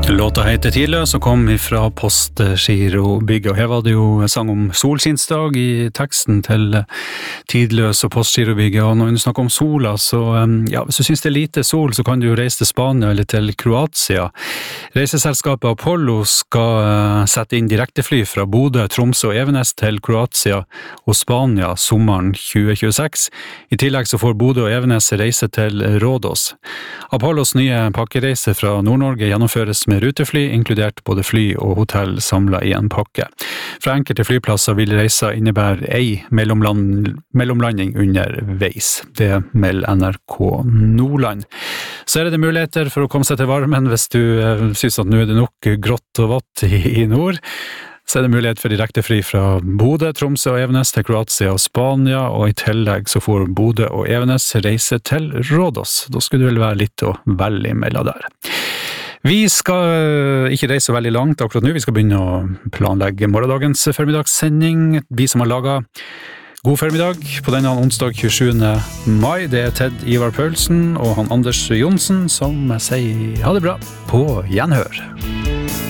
Låta heter Tidløs og kom ifra Postgirobygget, og her var det jo sang om solskinnsdag i teksten til Tidløs og Postgirobygget, og når vi snakker om sola, så ja, hvis du synes det er lite sol, så kan du jo reise til Spania eller til Kroatia. Reiseselskapet Apollo skal sette inn direktefly fra Bodø, Tromsø og Evenes til Kroatia og Spania sommeren 2026. I tillegg så får Bodø og Evenes reise til Rhodos. Apollos nye pakkereise fra Nord-Norge gjennomføres med rutefly, inkludert både fly og hotell samlet i en pakke. Fra enkelte flyplasser vil reisa innebære ei mellomlanding underveis. Det melder NRK Nordland. Så er det muligheter for å komme seg til varmen hvis du synes at nå er det nok grått og vatt i nord. Så er det mulighet for direktefly fra Bodø, Tromsø og Evenes til Kroatia og Spania, og i tillegg så får Bodø og Evenes reise til Rhodos. Da skulle det vel være litt å velge imellom der. Vi skal ikke reise så veldig langt akkurat nå, vi skal begynne å planlegge morgendagens formidagssending. Vi som har laget God formiddag på denne onsdag 27. mai, det er Ted Ivar Paulsen og han Anders Jonsen som sier ha det bra på gjenhør.